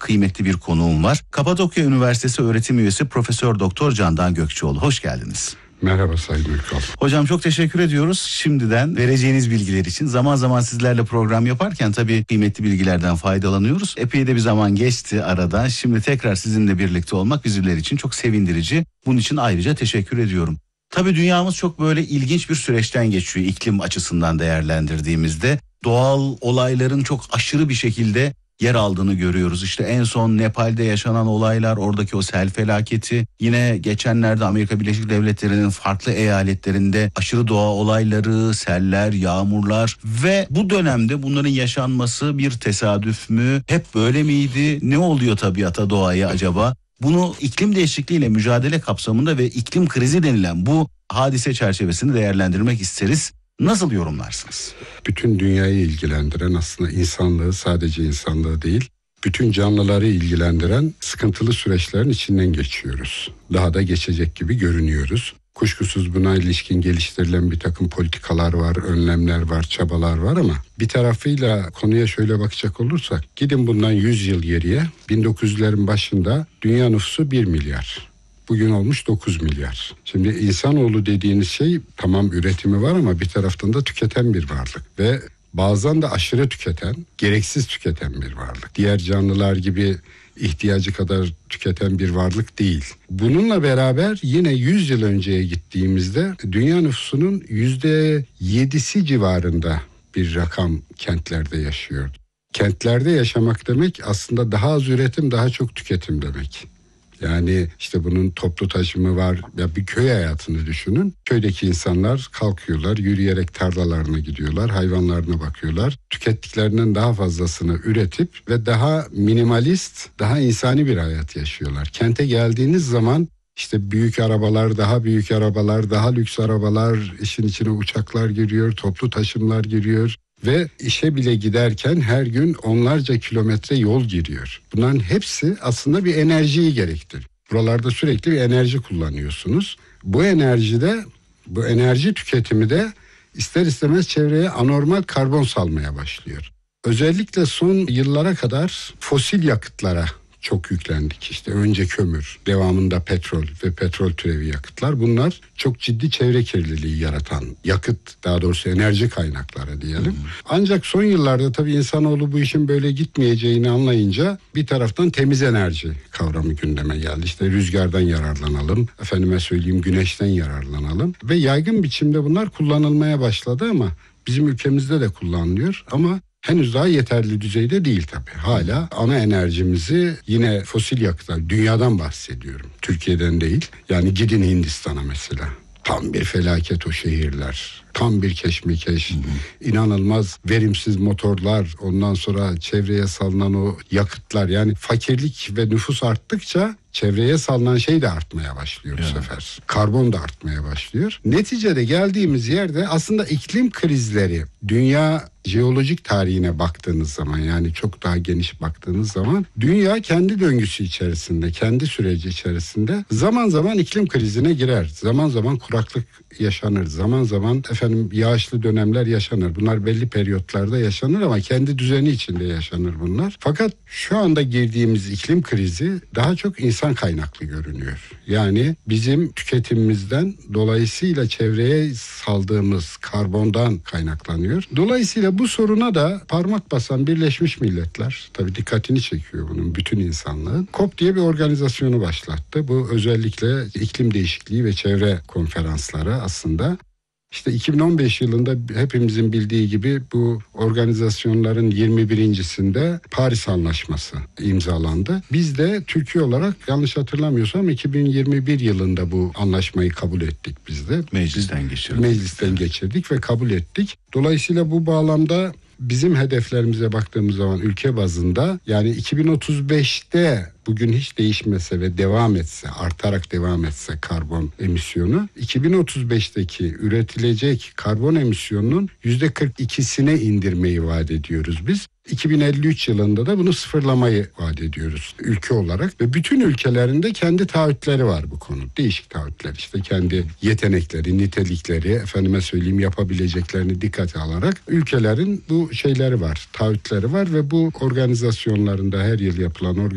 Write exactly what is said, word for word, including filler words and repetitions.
kıymetli bir konuğum var. Kapadokya Üniversitesi öğretim üyesi Profesör Doktor Candan Gökçeoğlu. Hoş geldiniz. Merhaba Sayın Ülkal. Hocam çok teşekkür ediyoruz şimdiden vereceğiniz bilgiler için. Zaman zaman sizlerle program yaparken tabii kıymetli bilgilerden faydalanıyoruz. Epey de bir zaman geçti aradan. Şimdi tekrar sizinle birlikte olmak bizler için çok sevindirici. Bunun için ayrıca teşekkür ediyorum. Tabii dünyamız çok böyle ilginç bir süreçten geçiyor iklim açısından değerlendirdiğimizde. Doğal olayların çok aşırı bir şekilde yer aldığını görüyoruz. İşte en son Nepal'de yaşanan olaylar, oradaki o sel felaketi, yine geçenlerde Amerika Birleşik Devletleri'nin farklı eyaletlerinde aşırı doğa olayları, seller, yağmurlar ve bu dönemde bunların yaşanması bir tesadüf mü? Hep böyle miydi? Ne oluyor tabiata, doğaya acaba? Bunu iklim değişikliğiyle mücadele kapsamında ve iklim krizi denilen bu hadise çerçevesinde değerlendirmek isteriz. Nasıl yorumlarsınız? Bütün dünyayı ilgilendiren, aslında insanlığı, sadece insanlığı değil, bütün canlıları ilgilendiren sıkıntılı süreçlerin içinden geçiyoruz. Daha da geçecek gibi görünüyoruz. Kuşkusuz buna ilişkin geliştirilen bir takım politikalar var, önlemler var, çabalar var ama bir tarafıyla konuya şöyle bakacak olursak, gidin bundan yüz yıl geriye, bin dokuz yüzlerin başında dünya nüfusu bir milyar. Bugün olmuş dokuz milyar. Şimdi insanoğlu dediğiniz şey tamam üretimi var ama bir taraftan da tüketen bir varlık. Ve bazen de aşırı tüketen, gereksiz tüketen bir varlık. Diğer canlılar gibi ihtiyacı kadar tüketen bir varlık değil. Bununla beraber yine yüz yıl önceye gittiğimizde dünya nüfusunun yüzde yedisi civarında bir rakam kentlerde yaşıyordu. Kentlerde yaşamak demek aslında daha az üretim, daha çok tüketim demek. Yani işte bunun toplu taşımı var. Ya bir köy hayatını düşünün. Köydeki insanlar kalkıyorlar, yürüyerek tarlalarına gidiyorlar, hayvanlarına bakıyorlar. Tükettiklerinden daha fazlasını üretip ve daha minimalist, daha insani bir hayat yaşıyorlar. Kente geldiğiniz zaman işte büyük arabalar, daha büyük arabalar, daha lüks arabalar, işin içine uçaklar giriyor, toplu taşımlar giriyor. Ve işe bile giderken her gün onlarca kilometre yol giriyor. Bunların hepsi aslında bir enerjiyi gerektirir. Buralarda sürekli bir enerji kullanıyorsunuz. Bu enerjide, bu enerji tüketimi de ister istemez çevreye anormal karbon salmaya başlıyor. Özellikle son yıllara kadar fosil yakıtlara çok yüklendik. İşte önce kömür, devamında petrol ve petrol türevi yakıtlar. Bunlar çok ciddi çevre kirliliği yaratan yakıt, daha doğrusu enerji kaynakları diyelim. Hmm. Ancak son yıllarda tabii insanoğlu bu işin böyle gitmeyeceğini anlayınca bir taraftan temiz enerji kavramı gündeme geldi. İşte rüzgardan yararlanalım, efendime söyleyeyim güneşten yararlanalım ve yaygın biçimde bunlar kullanılmaya başladı ama bizim ülkemizde de kullanılıyor ama henüz daha yeterli düzeyde değil tabii. Hala ana enerjimizi yine fosil yakıtlar, dünyadan bahsediyorum. Türkiye'den değil. Yani gidin Hindistan'a mesela. Tam bir felaket o şehirler. Tam bir keşmekeş. Hı hı. İnanılmaz verimsiz motorlar. Ondan sonra çevreye salınan o yakıtlar. Yani fakirlik ve nüfus arttıkça çevreye salınan şey de artmaya başlıyor bu evet. sefer. Karbon da artmaya başlıyor. Neticede geldiğimiz yerde aslında iklim krizleri, dünya jeolojik tarihine baktığınız zaman, yani çok daha geniş baktığınız zaman dünya kendi döngüsü içerisinde, kendi süreci içerisinde zaman zaman iklim krizine girer. Zaman zaman kuraklık yaşanır. Zaman zaman efendim yağışlı dönemler yaşanır. Bunlar belli periyotlarda yaşanır ama kendi düzeni içinde yaşanır bunlar. Fakat şu anda girdiğimiz iklim krizi daha çok insan kaynaklı görünüyor. Yani bizim tüketimimizden, dolayısıyla çevreye saldığımız karbondan kaynaklanıyor. Dolayısıyla bu soruna da parmak basan Birleşmiş Milletler, tabii dikkatini çekiyor bunun bütün insanlığın, COP diye bir organizasyonu başlattı. Bu özellikle iklim değişikliği ve çevre konferansları aslında. İşte iki bin on beş yılında hepimizin bildiği gibi bu organizasyonların yirmi birincisinde Paris Anlaşması imzalandı. Biz de Türkiye olarak yanlış hatırlamıyorsam iki bin yirmi bir yılında bu anlaşmayı kabul ettik biz de. Meclisten geçirdik. Meclisten geçirdik ve kabul ettik. Dolayısıyla bu bağlamda bizim hedeflerimize baktığımız zaman ülke bazında, yani iki bin otuz beşte bugün hiç değişmese ve devam etse, artarak devam etse karbon emisyonu, iki bin otuz beşteki üretilecek karbon emisyonunun yüzde kırk ikisine indirmeyi vaat ediyoruz biz. iki bin elli üç yılında da bunu sıfırlamayı vaat ediyoruz ülke olarak ve bütün ülkelerin de kendi taahhütleri var bu konu. Değişik taahhütler, işte kendi yetenekleri, nitelikleri, efendime söyleyeyim yapabileceklerini dikkate alarak ülkelerin bu şeyleri var, taahhütleri var ve bu organizasyonlarında her yıl yapılan